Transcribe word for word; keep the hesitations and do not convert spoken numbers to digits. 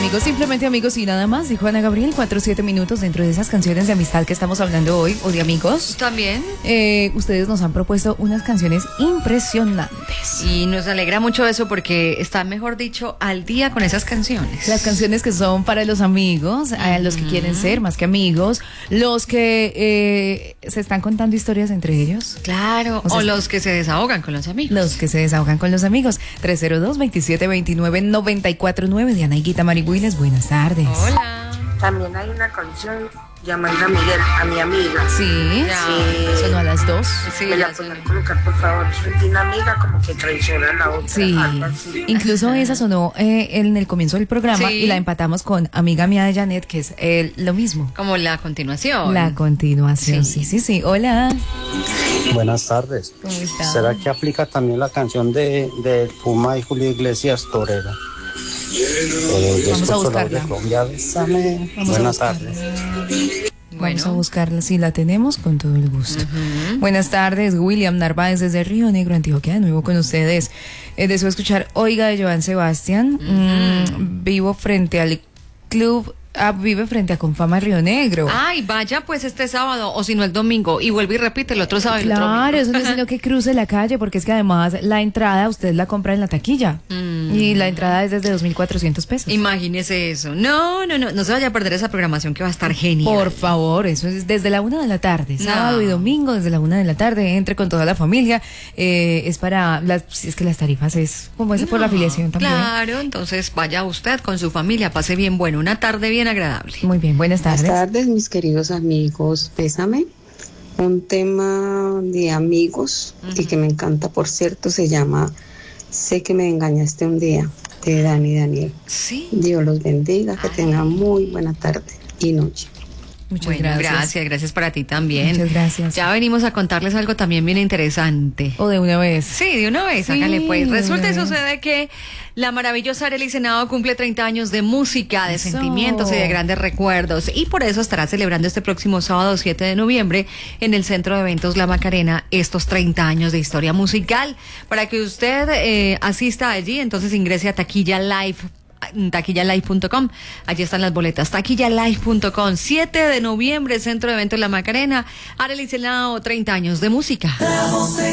amigos, simplemente amigos y nada más, dijo Ana Gabriel, cuatro siete minutos dentro de esas canciones de amistad que estamos hablando hoy, o de amigos. También. Eh, ustedes nos han propuesto unas canciones impresionantes. Y nos alegra mucho eso porque está, mejor dicho, al día con esas canciones. Las canciones que son para los amigos, a los que quieren ser más que amigos, los que eh, se están contando historias entre ellos. Claro, o, sea, o los que se desahogan con los amigos. Los que se desahogan con los amigos. tres cero dos, veintisiete veintinueve, noventa y cuatro nueve. Diana Higuita Marihuiles, buenas tardes. Hola. También hay una canción llamando a Miguel, a mi amiga. Sí, ya. sí. Sonó a las dos. Sí, me la pueden colocar, por favor. Soy una amiga como que traiciona a la otra. Sí, incluso esa sonó eh, en el comienzo del programa, sí. Y la empatamos con Amiga Mía de Janet, que es eh, lo mismo. Como la continuación. La continuación, sí, sí, sí. sí. Hola. Buenas tardes. ¿Cómo está? ¿Será que aplica también la canción de, de Puma y Julio Iglesias, Torera? Eh, Vamos a buscarla. Colombia, bésame. Buenas tardes. Bueno. Vamos a buscarla, si la tenemos, con todo el gusto. Uh-huh. Buenas tardes, William Narváez desde Río Negro, Antioquia, de nuevo con ustedes. Eh, deseo escuchar Oiga de Joan Sebastián. Uh-huh. Mm, vivo frente al club... Ah, vive frente a Confama Río Negro. Ay, vaya pues este sábado, o si no el domingo, y vuelve y repite el otro sábado y claro, el otro domingo. Claro, eso no es sino que cruce la calle, porque es que además la entrada usted la compra en la taquilla. Mm. Y la entrada es desde dos mil cuatrocientos pesos. Imagínese eso. No, no, no, no se vaya a perder esa programación que va a estar genial. Por favor, eso es desde la una de la tarde, no. Sábado y domingo, desde la una de la tarde, entre con toda la familia. Eh, es para, las, es que las tarifas es como es no, por la afiliación también. Claro, entonces vaya usted con su familia, pase bien bueno, una tarde bien agradable. Muy bien, buenas tardes. Buenas tardes, mis queridos amigos. Pésame. Un tema de amigos uh-huh. y que me encanta, por cierto, se llama Sé que me engañaste un día, de Dani Daniel. Sí. Dios los bendiga, que Ay. tengan muy buena tarde y noche. Muchas bueno, gracias. Gracias, gracias para ti también. Muchas gracias. Ya venimos a contarles algo también bien interesante. O de una vez. Sí, de una vez, sí, hágale pues. Resulta y sucede que la maravillosa Arely Senado cumple treinta años de música, de eso. Sentimientos y de grandes recuerdos. Y por eso estará celebrando este próximo sábado siete de noviembre en el Centro de Eventos La Macarena estos treinta años de historia musical. Para que usted eh, asista allí, entonces ingrese a Taquilla Live. taquilla live punto com, allí están las boletas, taquilla live punto com, siete de noviembre, Centro de Eventos La Macarena, Arely Senado, treinta años de música.